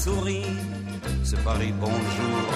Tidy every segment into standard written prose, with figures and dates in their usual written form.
Souris, c'est Paris, bonjour.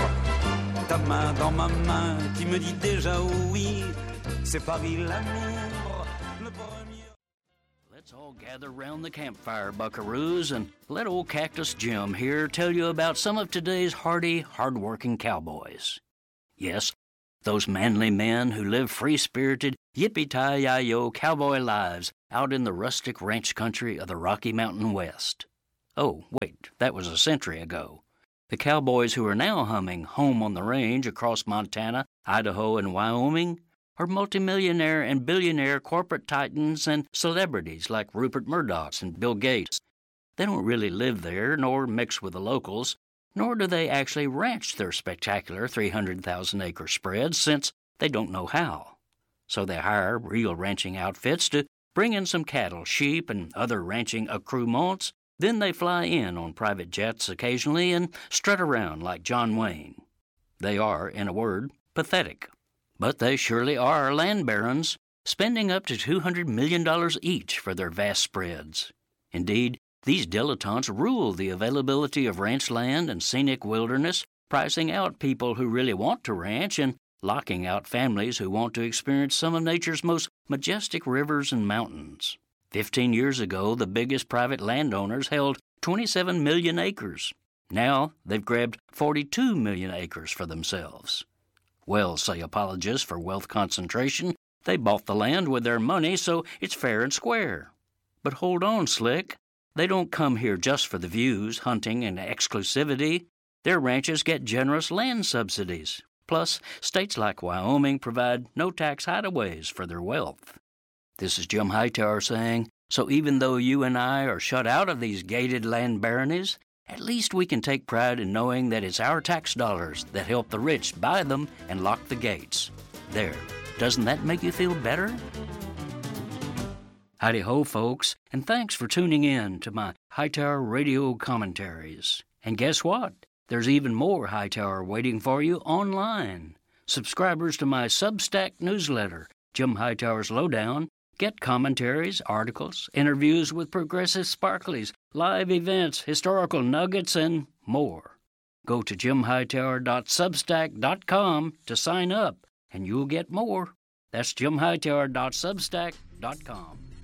Ta main dans ma main qui me dit déjà oui. C'est Paris, l'amour, le premier. Let's all gather round the campfire, buckaroos, and let old Cactus Jim here tell you about some of today's hardy, hard-working cowboys. Yes, those manly men who live free-spirited, yippee-ki-yi-yo cowboy lives out in the rustic ranch country of the Rocky Mountain West. Oh, wait, that was a century ago. The cowboys who are now humming Home on the Range across Montana, Idaho, and Wyoming are multimillionaire and billionaire corporate titans and celebrities like Rupert Murdoch and Bill Gates. They don't really live there nor mix with the locals, nor do they actually ranch their spectacular 300,000-acre spreads since they don't know how. So they hire real ranching outfits to bring in some cattle, sheep, and other ranching accoutrements. Then they fly in on private jets occasionally and strut around like John Wayne. They are, in a word, pathetic. But they surely are land barons, spending up to $200 million each for their vast spreads. Indeed, these dilettantes rule the availability of ranch land and scenic wilderness, pricing out people who really want to ranch and locking out families who want to experience some of nature's most majestic rivers and mountains. 15 years ago, the biggest private landowners held 27 million acres. Now they've grabbed 42 million acres for themselves. Well, say apologists for wealth concentration, they bought the land with their money, so it's fair and square. But hold on, Slick. They don't come here just for the views, hunting, and exclusivity. Their ranches get generous land subsidies. Plus, states like Wyoming provide no-tax hideaways for their wealth. This is Jim Hightower saying, so even though you and I are shut out of these gated land baronies, at least we can take pride in knowing that it's our tax dollars that help the rich buy them and lock the gates. There, doesn't that make you feel better? Howdy-ho, folks, and thanks for tuning in to my Hightower radio commentaries. And guess what? There's even more Hightower waiting for you online. Subscribers to my Substack newsletter, Jim Hightower's Lowdown, get commentaries, articles, interviews with progressive sparklies, live events, historical nuggets, and more. Go to jimhightower.substack.com to sign up, and you'll get more. That's jimhightower.substack.com.